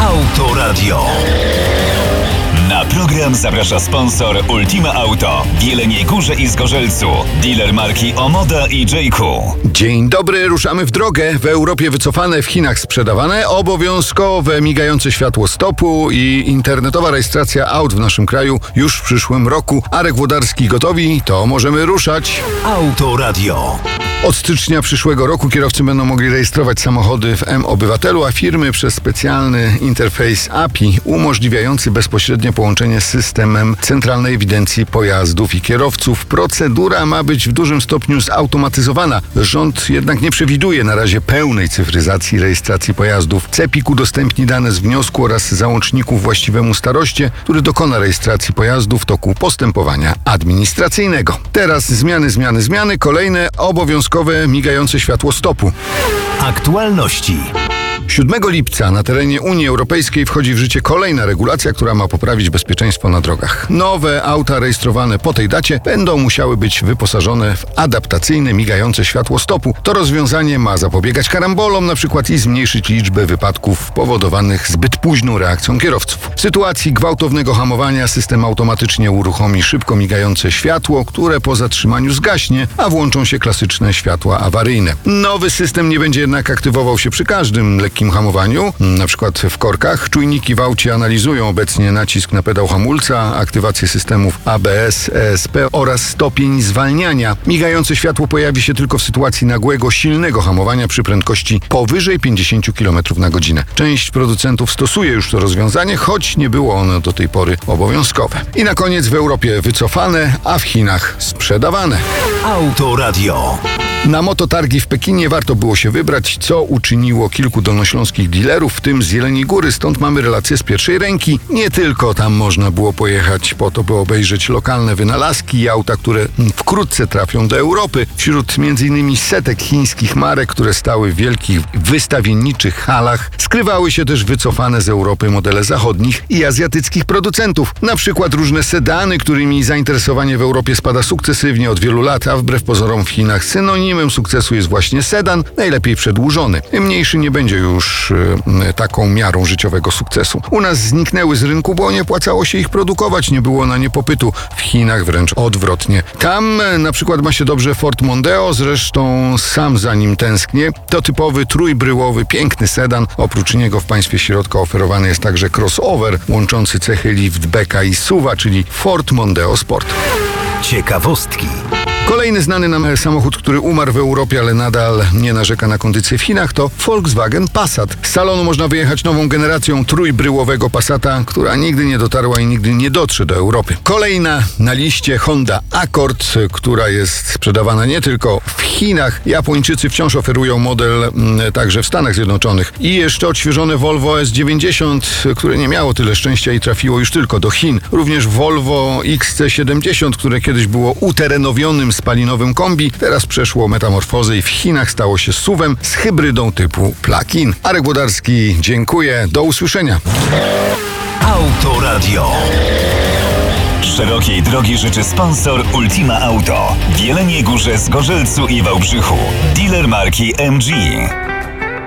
Autoradio. Na program zaprasza sponsor Ultima Auto w Jeleniej Górze i Zgorzelcu. Dealer marki Omoda i J.Q. Dzień dobry, ruszamy w drogę. W Europie wycofane, w Chinach sprzedawane, obowiązkowe migające światło stopu i internetowa rejestracja aut w naszym kraju już w przyszłym roku. Arek Włodarski gotowi? To możemy ruszać. Autoradio. Od stycznia przyszłego roku kierowcy będą mogli rejestrować samochody w mObywatelu, a firmy przez specjalny interfejs API umożliwiający bezpośrednie połączenie z systemem Centralnej Ewidencji Pojazdów i Kierowców. Procedura ma być w dużym stopniu zautomatyzowana. Rząd jednak nie przewiduje na razie pełnej cyfryzacji rejestracji pojazdów. CEPiK udostępni dane z wniosku oraz załączników właściwemu staroście, który dokona rejestracji pojazdu w toku postępowania administracyjnego. Teraz zmiany, kolejne obowiązkowe migające światło stopu. Aktualności. 7 lipca na terenie Unii Europejskiej wchodzi w życie kolejna regulacja, która ma poprawić bezpieczeństwo na drogach. Nowe auta rejestrowane po tej dacie będą musiały być wyposażone w adaptacyjne, migające światło stopu. To rozwiązanie ma zapobiegać karambolom i zmniejszyć liczbę wypadków powodowanych zbyt późną reakcją kierowców. W sytuacji gwałtownego hamowania system automatycznie uruchomi szybko migające światło, które po zatrzymaniu zgaśnie, a włączą się klasyczne światła awaryjne. Nowy system nie będzie jednak aktywował się przy każdym lekkim hamowaniu, na przykład w korkach. Czujniki w aucie analizują obecnie nacisk na pedał hamulca, aktywację systemów ABS, ESP oraz stopień zwalniania. Migające światło pojawi się tylko w sytuacji nagłego, silnego hamowania przy prędkości powyżej 50 km na godzinę. Część producentów stosuje już to rozwiązanie, choć nie było ono do tej pory obowiązkowe. I na koniec w Europie wycofane, a w Chinach sprzedawane. Autoradio. Na mototargi w Pekinie warto było się wybrać, co uczyniło kilku dolnośląskich dealerów, w tym z Jeleniej Góry, stąd mamy relację z pierwszej ręki. Nie tylko tam można było pojechać po to, by obejrzeć lokalne wynalazki i auta, które wkrótce trafią do Europy. Wśród m.in. setek chińskich marek, które stały w wielkich wystawienniczych halach, skrywały się też wycofane z Europy modele zachodnich i azjatyckich producentów. Na przykład różne sedany, którymi zainteresowanie w Europie spada sukcesywnie od wielu lat, a wbrew pozorom w Chinach synonimem sukcesu jest właśnie sedan, najlepiej przedłużony. Mniejszy nie będzie już taką miarą życiowego sukcesu. U nas zniknęły z rynku, bo nie opłacało się ich produkować, nie było na nie popytu. W Chinach wręcz odwrotnie. Tam na przykład ma się dobrze Ford Mondeo, zresztą sam za nim tęsknię. To typowy trójbryłowy, piękny sedan. Oprócz niego w państwie środka oferowany jest także crossover łączący cechy liftbacka i SUV-a, czyli Ford Mondeo Sport. Ciekawostki. Kolejny znany nam samochód, który umarł w Europie, ale nadal nie narzeka na kondycję w Chinach, to Volkswagen Passat. Z salonu można wyjechać nową generacją trójbryłowego Passata, która nigdy nie dotarła i nigdy nie dotrze do Europy. Kolejna na liście Honda Accord, która jest sprzedawana nie tylko w Chinach. Japończycy wciąż oferują model także w Stanach Zjednoczonych. I jeszcze odświeżone Volvo S90, które nie miało tyle szczęścia i trafiło już tylko do Chin. Również Volvo XC70, które kiedyś było uterenowionym spalinowym kombi, teraz przeszło metamorfozę i w Chinach stało się SUV-em z hybrydą typu plug-in. Arek Włodarski, dziękuję. Do usłyszenia. Autoradio. Szerokiej drogi życzy sponsor Ultima Auto w Jeleniej Górze, Zgorzelcu i Wałbrzychu. Dealer marki MG.